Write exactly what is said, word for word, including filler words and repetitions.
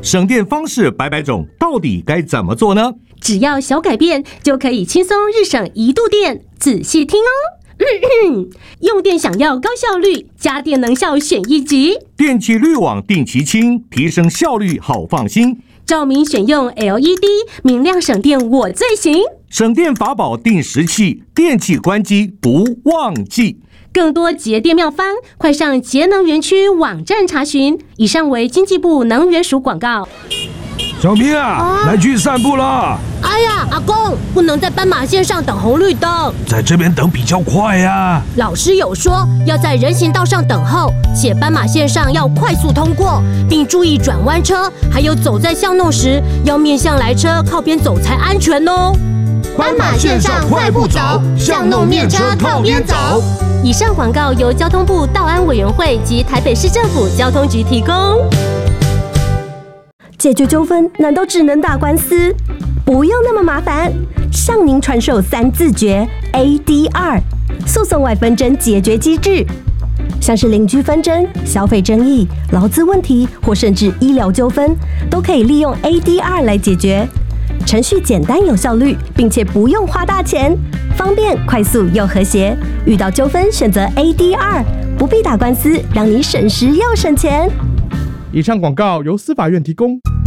省电方式百百种，到底该怎么做呢？ 只要小改变，就可以轻松日省一度电。仔细听哦。咳咳用电想要高效率，家电能效选一级。 电器滤网定期清，提升效率好放心。 照明选用 L E D， 明亮省电我最行。 省电法宝定时器，电器关机不忘记。 更多节电妙方，快上节能园区网站查询。以上为经济部能源署广告。 小明啊，啊来去散步了。 哎呀，阿公，不能在斑马线上等红绿灯， 在这边等比较快呀、啊。 老师有说，要在人行道上等候，且斑马线上要快速通过，并注意转弯车，还有走在巷弄时要面向来车，靠边走才安全哦。 斑马线上快步走，巷弄面车靠边走。 以上广告由交通部道安委员会及台北市政府交通局提供。 解决纠纷难道只能打官司？不用那么麻烦，向您传授三字诀 A D R 诉讼外纷争解决机制，像是邻居纷争、消费争议、劳资问题或甚至医疗纠纷，都可以利用 A D R 来解决。程序简单有效率，并且不用花大钱，方便、快速又和谐。遇到纠纷选择 A D R， 不必打官司，让你省时又省钱。 以上广告由司法院提供。